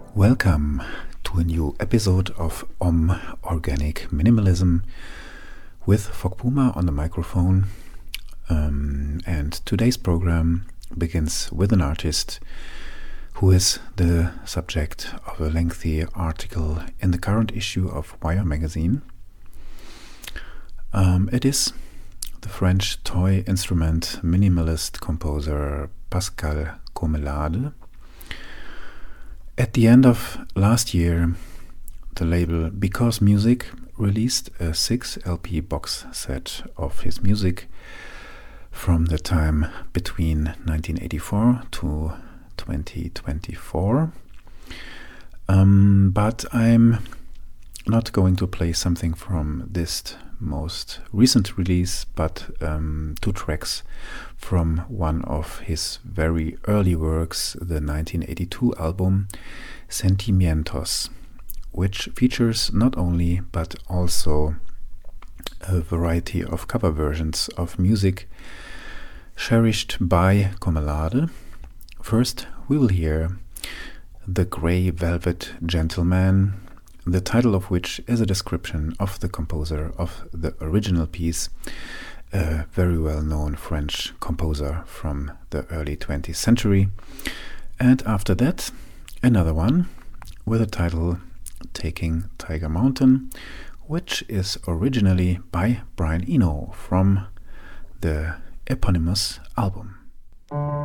Welcome to a new episode of Organic Minimalism with Fok Puma on the microphone. And today's program begins with an artist who is the subject of a lengthy article in the current issue of Wire magazine. It is the French toy instrument minimalist composer Pascal Comelade. At the end of last year, the label Because Music released a 6 LP box set of his music from the time between 1984 to 2024. But I'm not going to play something from this most recent release, but 2 tracks from one of his very early works, the 1982 album Sentimientos, which features not only but also a variety of cover versions of music cherished by Comelade. First, we will hear The Grey Velvet Gentleman, the title of which is a description of the composer of the original piece, a very well-known French composer from the early 20th century. And after that, another one with the title Taking Tiger Mountain, which is originally by Brian Eno from the eponymous album.